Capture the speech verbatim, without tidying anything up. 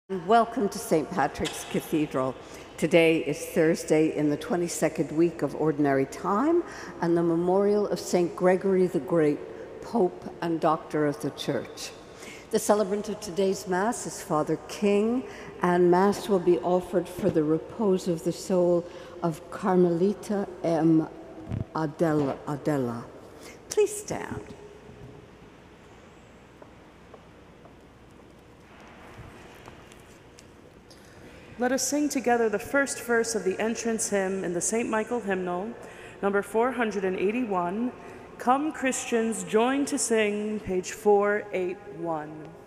Welcome to Saint Patrick's Cathedral. Today is Thursday in the twenty-second week of Ordinary Time and the memorial of Saint Gregory the Great, Pope and Doctor of the Church. The celebrant of today's Mass is Father King, and Mass will be offered for the repose of the soul of Carmelita M. Adela. Adela. Please stand. Let us sing together the first verse of the entrance hymn in the Saint Michael hymnal, number four hundred eighty-one. Come, Christians, join to sing, page four eighty-one.